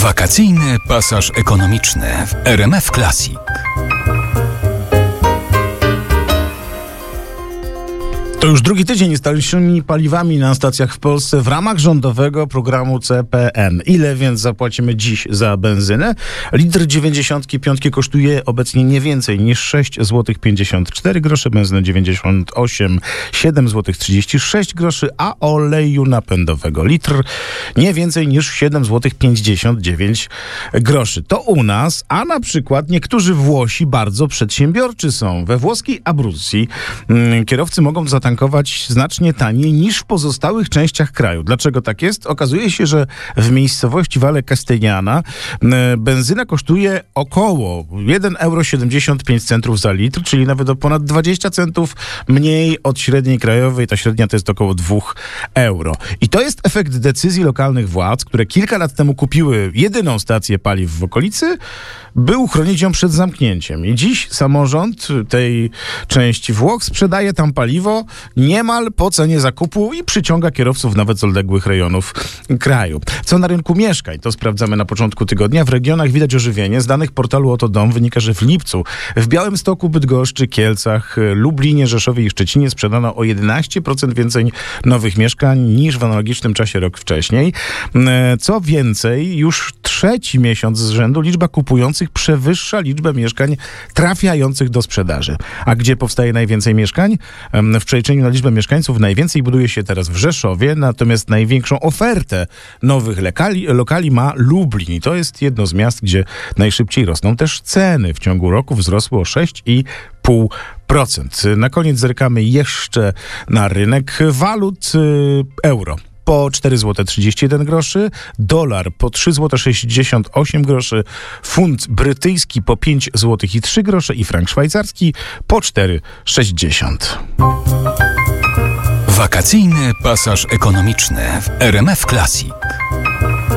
Wakacyjny pasaż ekonomiczny w RMF Classic. To już drugi tydzień z tańszymi paliwami na stacjach w Polsce w ramach rządowego programu CPN. Ile więc zapłacimy dziś za benzynę? Litr 95 kosztuje obecnie nie więcej niż 6 zł 54 groszy, benzyna 98 7 zł 36 groszy, a oleju napędowego litr nie więcej niż 7 zł 59 groszy. To u nas, a na przykład niektórzy Włosi bardzo przedsiębiorczy są. We włoskiej Abruzji kierowcy mogą zatankować znacznie taniej niż w pozostałych częściach kraju. Dlaczego tak jest? Okazuje się, że w miejscowości Valle Castellana benzyna kosztuje około 1,75 euro za litr, czyli nawet o ponad 20 centów mniej od średniej krajowej. Ta średnia to jest około 2 euro. I to jest efekt decyzji lokalnych władz, które kilka lat temu kupiły jedyną stację paliw w okolicy, by uchronić ją przed zamknięciem. I dziś samorząd tej części Włoch sprzedaje tam paliwo niemal po cenie zakupu i przyciąga kierowców nawet z odległych rejonów kraju. Co na rynku mieszkań? To sprawdzamy na początku tygodnia. W regionach widać ożywienie. Z danych portalu Oto Dom wynika, że w lipcu w Białymstoku, Bydgoszczy, Kielcach, Lublinie, Rzeszowie i Szczecinie sprzedano o 11% więcej nowych mieszkań niż w analogicznym czasie rok wcześniej. Co więcej, już trzeci miesiąc z rzędu liczba kupujących przewyższa liczbę mieszkań trafiających do sprzedaży. A gdzie powstaje najwięcej mieszkań? W przeliczeniu na liczbę mieszkańców najwięcej buduje się teraz w Rzeszowie, natomiast największą ofertę nowych lokali ma Lublin. I to jest jedno z miast, gdzie najszybciej rosną też ceny. W ciągu roku wzrosły o 6,5%. Na koniec zerkamy jeszcze na rynek walut. Euro po 4 zł 31 groszy, dolar po 3 zł 68 groszy, funt brytyjski po 5 zł i 3 grosze i frank szwajcarski po 4,60. Wakacyjny pasaż ekonomiczny w RMF Classic.